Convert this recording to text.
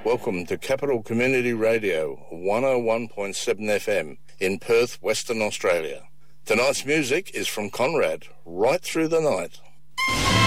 Welcome to Capital Community Radio 101.7 FM in Perth, Western Australia. Tonight's music is from Conrad, Right Through the Night.